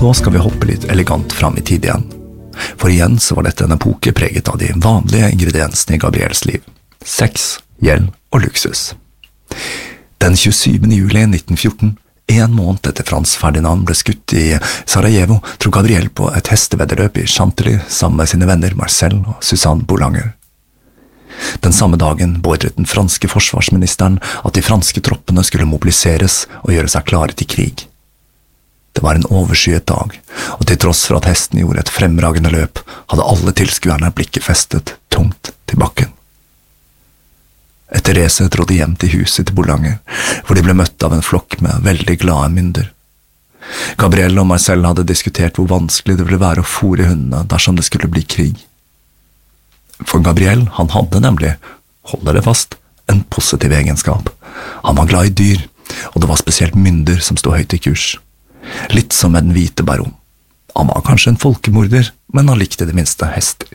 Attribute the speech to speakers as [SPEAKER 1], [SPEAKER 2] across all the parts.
[SPEAKER 1] Så skal vi hoppe litt elegant fram i tid igjen. For igjen så var dette en epoke preget av de vanlige ingrediensene i Gabriels liv. Sex, gjeld og luksus. Den 27. juli 1914, en måned etter Frans Ferdinand ble skutt i Sarajevo, dro Gabriel på et hesteveddeløp i Chantilly sammen med sine venner Marcel og Susanne Boulanger. Den samme dagen beordret den franske forsvarsministeren at de franske troppene skulle mobiliseres og gjøre seg klare til krig. Det var en overskyet dag, og til tross for at hesten gjorde et fremragende løp, hadde alle tilskuerne blikket festet tungt til bakken. Etter racet dro de hjem til huset til Boulanger, hvor de ble møtt av en flokk med veldig glade mynder. Gabriel og Marcel hadde diskutert hvor vanskelig det ville være å fôre hundene dersom det skulle bli krig. For Gabriel, han hadde nemlig, hold dere fast, en positiv egenskap. Han var glad i dyr, og det var spesielt mynder som stod høyt i kurs. Litt som med den hvite baron. Han var kanskje en folkemorder, men han likte det minste hester.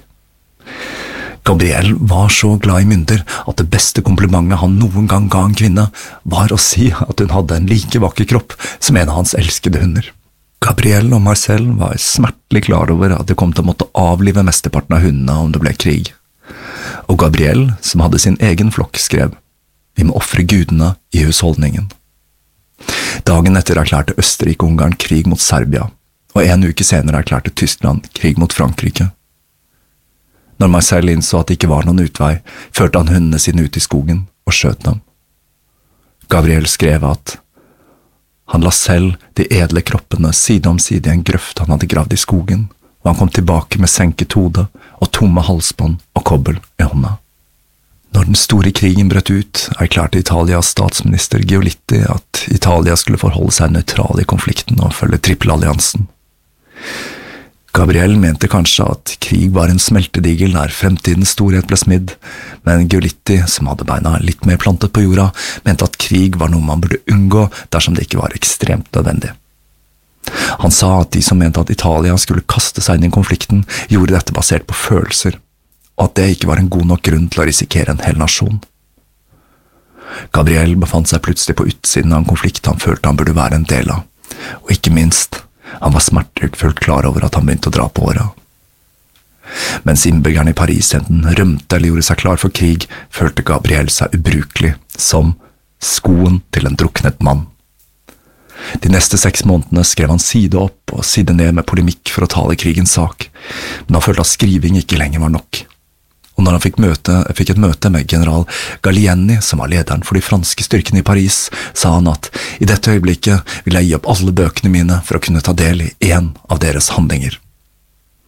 [SPEAKER 1] Gabriel var så glad i mynder at det beste komplimentet han noen gang ga en kvinne, var å si at hun hadde en like vakker kropp som en av hans elskede hunder. Gabriel og Marcel var smertelig klar over at de kom til å måtte avlive mesteparten av hundene om det ble krig. Og Gabriel, som hadde sin egen flokk, skrev: «Vi må offre gudene i husholdningen». Dagen etter erklærte Østerrike-Ungarn krig mot Serbia, og en uke senere erklærte Tyskland krig mot Frankrike. Når Marcel innså at det ikke var noen utvei, førte han hundene sine ut i skogen og skjøt dem. Gabriel skrev at han la selv de edle kroppene side om side i en grøft han hadde gravd i skogen, og han kom tilbake med senket hode og tomme halsbånd og kobbel i hånda. Når den store krigen brøt ut, erklærte Italias statsminister Giolitti at Italia skulle forholde seg nøytral i konflikten og følge trippelalliansen. Gabriel mente kanskje at krig var en smeltedigel der fremtidens storhet ble smidd, men Giolitti, som hadde beina litt mer plantet på jorda, mente at krig var noe man burde unngå dersom det ikke var ekstremt nødvendig. Han sa at de som mente at Italia skulle kaste seg inn i konflikten, gjorde dette basert på følelser, og at det ikke var en god nok grunn til å risikere en hel nasjon. Gabriel befant seg plutselig på utsiden av en konflikt han følte han burde være en del av, og ikke minst, han var smertefullt klar over at han begynte å dra på åra. Mens innbyggerne i Paris enten rømte eller gjorde seg klar for krig, følte Gabriel seg ubrukelig, som skoen til en druknet mann. De neste 6 månedene skrev han side opp og side ned med polemikk for å tale krigens sak, men han følte at skriving ikke lenger var nok. Og når han fikk et møte med general Gallieni, som var lederen for de franske styrkene i Paris, sa han at i dette øyeblikket vil jeg gi opp alle bøkene mine for å kunne ta del i en av deres handlinger.